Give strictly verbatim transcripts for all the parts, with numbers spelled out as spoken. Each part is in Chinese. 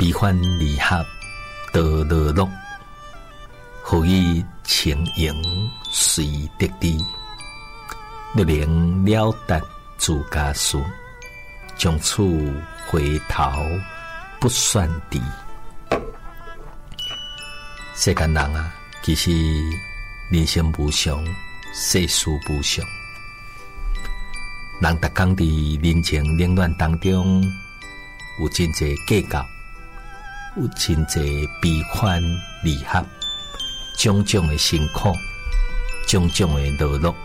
悲欢离合得乐乐，何以情盈随得地？不能了达自家事，从此回头不算地。世间人啊，其实人生无常，世事无常。人逐工伫人情冷暖当中，有真侪计较，有真侪悲欢离合，种种的辛苦，种种的乐乐。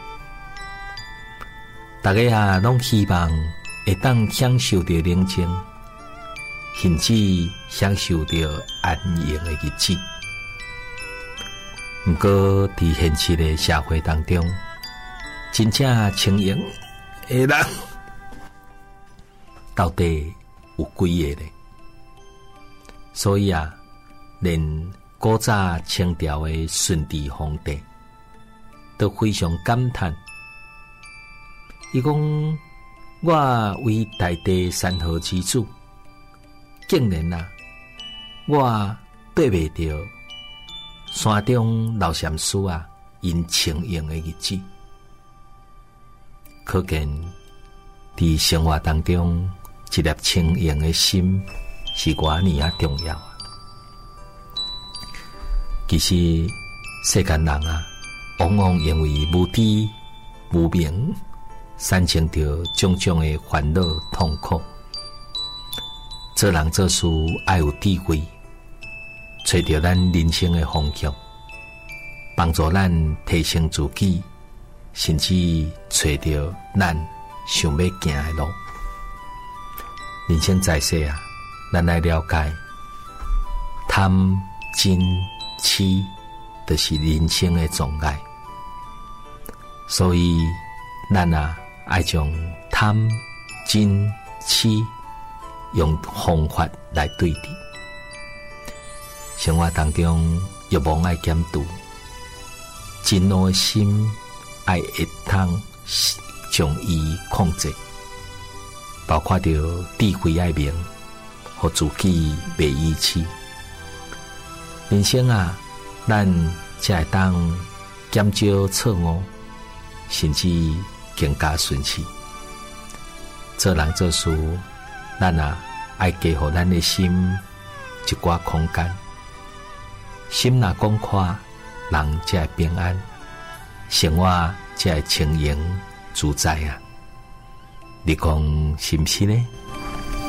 大家啊，拢希望会当享受到宁静，甚至享受到安宁的日子。不过，伫现实的社会当中，真正清闲的人到底有几个呢？所以啊，连古早清朝的顺治皇帝都非常感叹。伊讲：我为大地山河之主，竟然啊，我对袂着山中老禅师啊，因清闲的日子。可见，伫生活当中，一粒清闲的心是偌尼啊重要啊。其实，世间人啊，往往因为无知无明，产生着种种的烦恼痛苦。做人做事要有智慧，找到咱人生的方向，帮助咱提升自己，甚至找到咱想要行的路。人生在世啊，咱来了解贪、嗔、痴，就是人生的障碍。所以，咱啊，爱将贪、嗔、痴用方法来对治。生活当中，欲望爱减度，真怒的心爱会通将伊控制，包括着智慧爱明，互自己袂意气。人生啊，咱才会当减少错误，甚至更加顺气。做人做事，咱啊爱给予咱的心一寡空间。心若广阔，人才会平安，生活才会清盈自在啊！你讲是不是呢？